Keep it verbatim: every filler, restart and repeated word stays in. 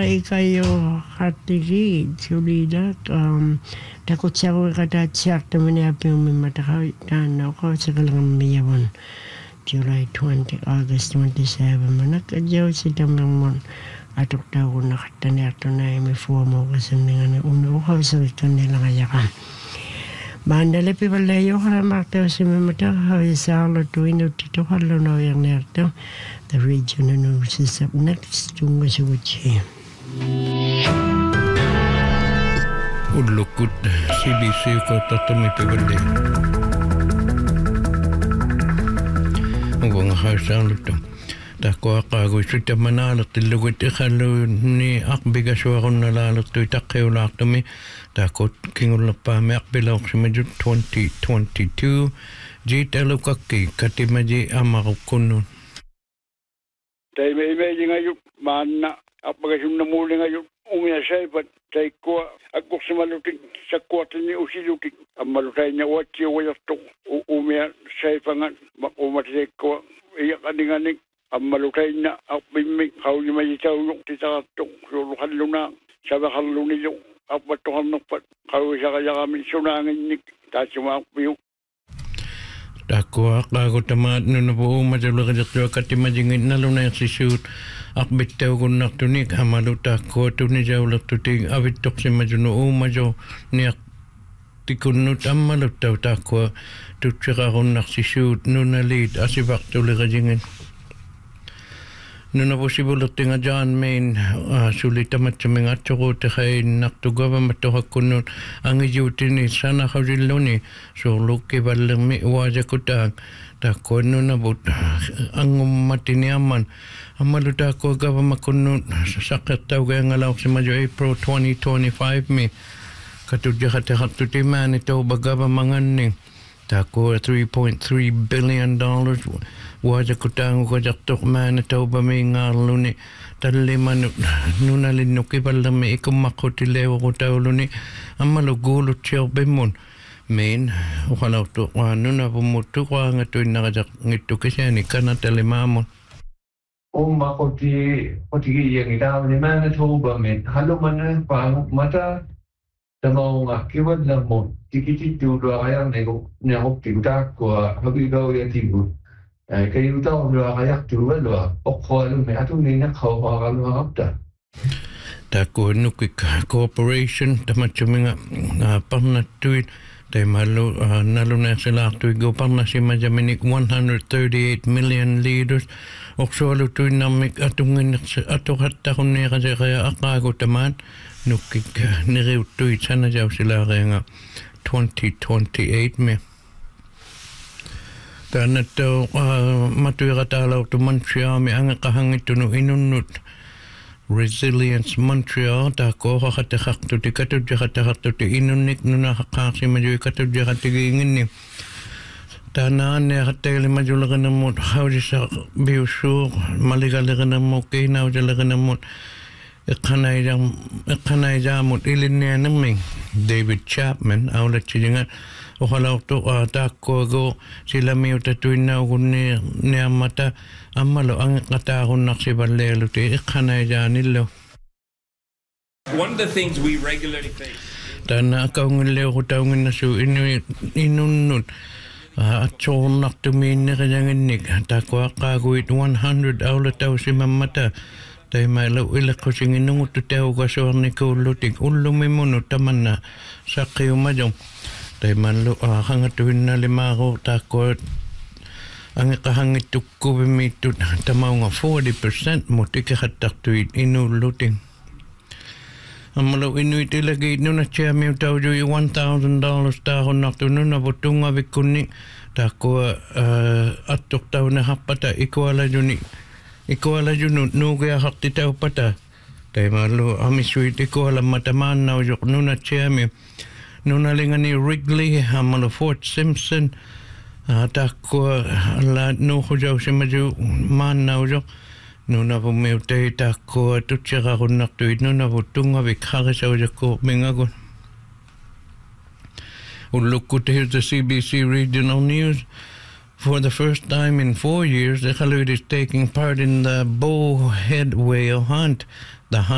ikayo hatigi tulida um takutsago kata tsarta mene api umimataka tano ko sakalang miyawon July twentieth, August twenty-seventh, manakajaw si tamang atok daw nakatanerto na imi fuamo kasi nga uno ko sa kanila ngayakan. Bandala pi balayo ka makta si mamata sa lo tuino tito halo no yang nerto the region news is up next tunga si wuchi. Ulukut C B C ko tatami pi balay. Ang hasa luto. Tako ako ito manalo tilugot ikalo ni akbiga siya akong nalalo ito itakay ulak tumi. Tako kingul pa may akbilaw si medyo twenty twenty-two. Jit alo kaki katimaji amak kuno. Tay may may ngayon mana apagasun na muli ngayon umya siya pat tay ko ako sa malutin sa kwarta ni usilutin ang malutay niya watsi wayas to umya siya pangan makumatay ko iyak aning-aning ang malutay na ang bimig how ni may itawang titaratong sulukan luna sa bakal lunilong ang batuhan ng pat karoon sa kaya kami sunangin ni tasumang piyo. Tako ako tamat no na po umadalo ka dito katimajingin na luna yung sisut akbit tayo kung naktunik amaluta ko ito ni jawlak tuting abitok si majuno umadyo niyak tikunut amaluta tako tutsaka kung naksisut no na late asibak tuloy ka jingin. No na posibulot tinga John Main uh, sulit amat sa mga tsoko takay naktugawa matohak kunot ang iyuti ni sana kawilo ni so luki balang mi waja kutang tako no na but ang matiniaman ang maluta ko gawa makunot sakit tau kaya ngalaw si Majo April twenty twenty-five mi katudya katakatuti man ito bagawa manganing tako three point three billion dollars waja kutang ko jaktok man ito ba may ngalo ni taliman nunalin no kibalang may ikumako tilewa ko taulo ni ang malugulot siya bemon main ukalaw to ano na pumuto ko ang ito'y nakajak ngito kasi ni kana talimamon umako ti pati yang itaw ni Manitoba men halo man pa mata tamo nga kiwad lang mo tikiti tulo ayang nego nego tigdak ko habigaw ya tibu kayo daw lo kayak tuwa lo okho lo me atu ni na kho ha lo apta tako nukik corporation tamat chuminga parna tuit tay malo nalo na sila tuig go parna si majaminik one hundred thirty-eight million liters oksolo tuit namik atungin ato hatta kun ni kasi kaya akago tamat nukik niriw tuit sana jaw sila kaya nga twenty twenty-eight me Tana to matuira talo to Montreal mi anga kahangit no inunut Resilience Montreal ta ko hakata hakto ti kato jakata hakto ti inunik no nakakasi majoy kato jakata gingin ni Tana ne hatel majula kana mo how sa biusu maligal kana mo kay na jala kana mo kanay jam kanay jam mo ilin ne naming David Chapman awla chinga Okalaw to tako go sila may utatuin na ako ni amata amalo ang katakon naksibalelo ti ikanay dyan nilo. One of the things we regularly face. Tana akaw ngileo ko taong na su inunod at so naktumin na kanyang inig tako akagawit one hundred awla tao si mamata tayo malaw ilak ko sing inungot tao kaso ni ko luting ulo may muno taman na sa kayo madyong Tay manlo ah hangatuin na lima ko takot ang kahangit ko bimitut tamaw nga forty percent mo tikahatak tuit inuluting. Ang malaw inuit ilagay no na siya may tao jo one thousand dollars tahon nakto no na butong nga bikuni tako atok tao na hapata ikwala jo ni ikwala jo no no kaya hakti tao pata. Tay malo amiswit ikwala mataman na jo no na siya may Nunalingan ni Wrigley, hamalo Fort Simpson, tako la no ko jaw si maju man na jo no na po may tay tako tutsaka ko naktuit no na po tunga bikha sa ko mingagon. Look to hear the C B C Regional News. For the first time in four years, the Khalid is taking part in the bowhead whale hunt. The hunt